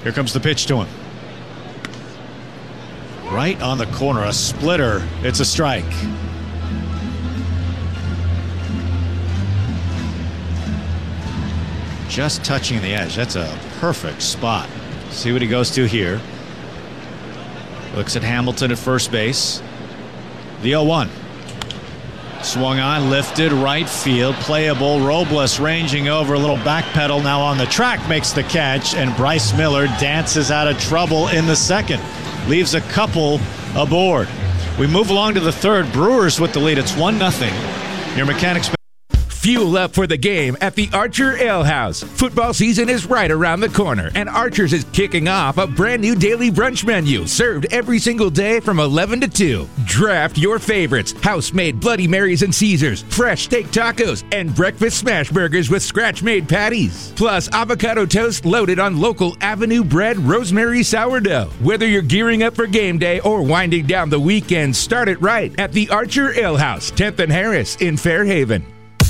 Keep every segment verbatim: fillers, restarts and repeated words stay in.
Here comes the pitch to him. Right on the corner, a splitter. It's a strike. Just touching the edge. That's a perfect spot. See what he goes to here. Looks at Hamilton at first base. The oh one. Swung on, lifted, right field, playable. Robles ranging over, a little back pedal now on the track, makes the catch, and Bryce Miller dances out of trouble in the second. Leaves a couple aboard. We move along to the third. Brewers with the lead. It's one nothing. Your Mechanics. Fuel up for the game at the Archer Ale House. Football season is right around the corner, and Archer's is kicking off a brand new daily brunch menu served every single day from eleven to two. Draft your favorites: house-made Bloody Marys and Caesars, fresh steak tacos, and breakfast smash burgers with scratch-made patties. Plus avocado toast loaded on local Avenue bread rosemary sourdough. Whether you're gearing up for game day or winding down the weekend, start it right at the Archer Ale House, tenth and Harris in Fairhaven.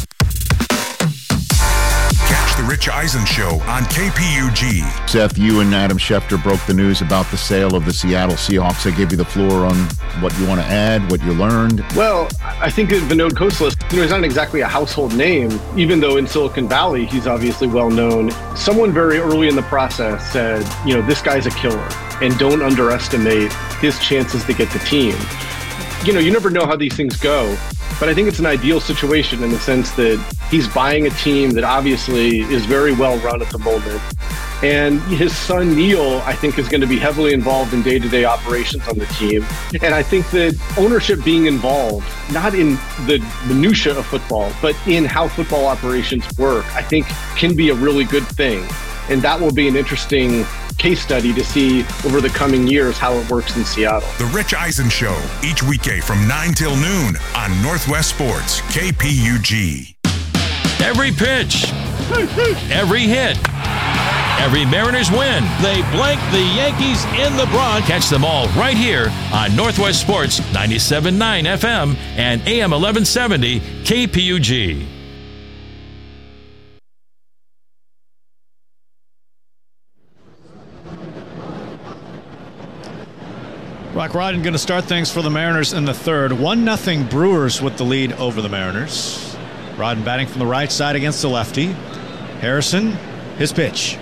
The Rich Eisen Show on K P U G. Seth, you and Adam Schefter broke the news about the sale of the Seattle Seahawks. I gave you the floor on what you want to add, what you learned. Well, I think that Vinod Khosla, you know, he's not exactly a household name, even though in Silicon Valley he's obviously well known. Someone very early in the process said, you know, this guy's a killer, and don't underestimate his chances to get the team. You know, you never know how these things go, but I think it's an ideal situation in the sense that he's buying a team that obviously is very well run at the moment. And his son, Neil, I think is going to be heavily involved in day-to-day operations on the team. And I think that ownership being involved, not in the minutia of football, but in how football operations work, I think can be a really good thing. And that will be an interesting case study to see over the coming years how it works in Seattle. The Rich Eisen Show, each weekday from nine till noon on Northwest Sports, K P U G. Every pitch, every hit, every Mariners win. They blank the Yankees in the Bronx. Catch them all right here on Northwest Sports, ninety-seven point nine F M and A M eleven seventy K P U G. Rock Rodden going to start things for the Mariners in the third. one nothing Brewers with the lead over the Mariners. Rodden batting from the right side against the lefty. Harrison, his pitch.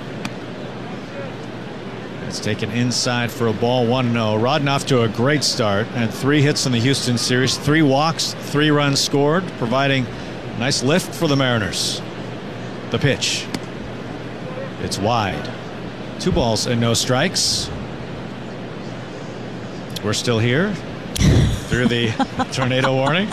It's taken inside for a ball, one oh. Rodden off to a great start, and three hits in the Houston series. Three walks, three runs scored, providing a nice lift for the Mariners. The pitch. It's wide. Two balls and no strikes. We're still here through the tornado warning.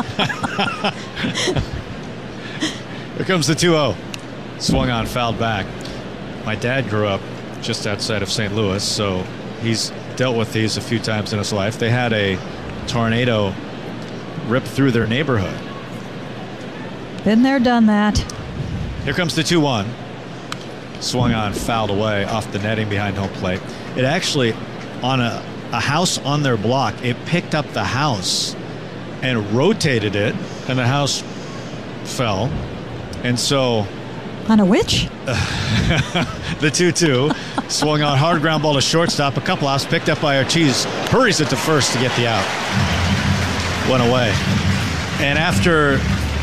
Here comes the two oh. Swung on, fouled back. My dad grew up just outside of Saint Louis, so he's dealt with these a few times in his life. They had a tornado rip through their neighborhood. Been there, done that. Here comes the two one. Swung on, fouled away off the netting behind home plate. It actually, on a a house on their block, it picked up the house and rotated it, and the house fell. And so on a which? The two two swung on, hard ground ball to shortstop, a couple outs, picked up by Ortiz, hurries it to first to get the out. Went away. And after,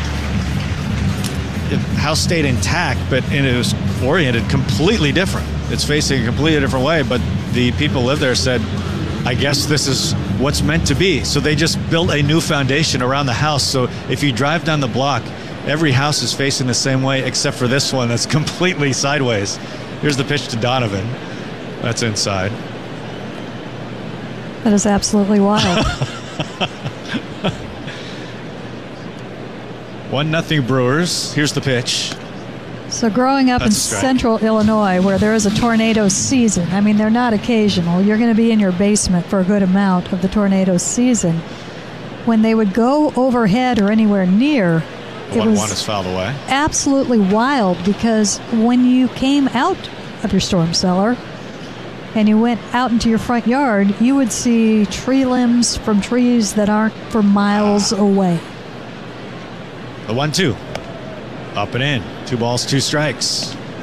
the house stayed intact, but it was oriented completely different. It's facing a completely different way, but the people who live there said, I guess this is what's meant to be. So they just built a new foundation around the house. So if you drive down the block, every house is facing the same way except for this one that's completely sideways. Here's the pitch to Donovan. That's inside. That is absolutely wild. One nothing Brewers. Here's the pitch. So growing up That's in central Illinois where there is a tornado season, I mean, they're not occasional. You're going to be in your basement for a good amount of the tornado season. When they would go overhead or anywhere near, it one was one is fouled away. Absolutely wild, because when you came out of your storm cellar and you went out into your front yard, you would see tree limbs from trees that aren't for miles away. The one two. Up and in. Two balls, two strikes.